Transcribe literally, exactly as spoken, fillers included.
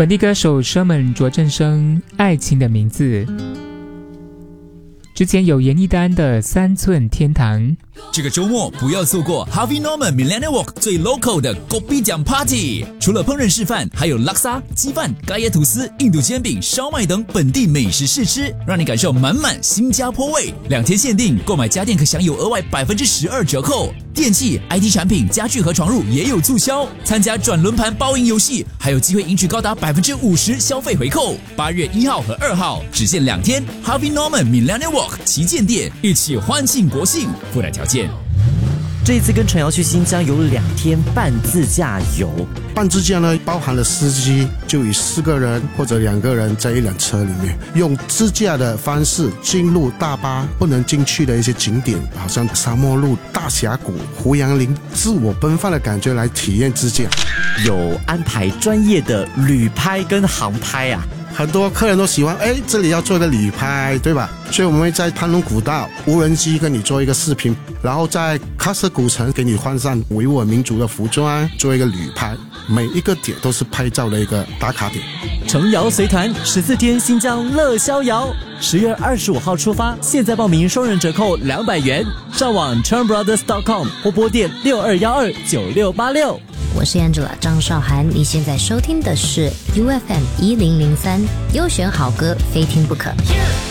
本地歌手 Sherman 卓振生《爱情的名字》，之前有严艺丹的三寸天堂。 这个周末不要错过 Harvey Norman Millennium Walk 最 local 的 Kopi 奖 Party， 除了烹饪示范，还有拉沙、鸡饭、咖椰吐司、印度煎饼、烧麦等本地美食试吃，让你感受满满新加坡味。两天限定，购买家电可享有额外百分之十二折扣，电器、I T 产品、家具和床褥也有促销。参加转轮盘包赢游戏，还有机会赢取高达百分之五十消费回扣。八月一号和二号只限两天 ，Harvey Norman Millennium Walk 旗舰店，一起欢庆国庆，附带条件。 这一次跟陈瑶去新疆有两天半自驾游， 半自驾呢包含了司机，就以四个人或者两个人在一辆车里面，用自驾的方式进入大巴不能进去的一些景点，好像沙漠路、大峡谷、胡杨林，自我奔放的感觉来体验自驾。 有安排专业的旅拍跟航拍啊。 很多客人都喜欢，哎，这里要做一个旅拍，对吧？所以我们会在潘龙古道无人机跟你做一个视频，然后在喀什古城给你换上维吾尔民族的服装，做一个旅拍。每一个点都是拍照的一个打卡点。 程瑶随团十四天新疆乐逍遥，十月二十五号出发，现在报名双人折扣两百元，上网 turnbrothers dot com 或拨电六二一二九六八六。 我是 Angela 张韶涵，你现在收听的是 U F M 一零零三，优选好歌非听不可。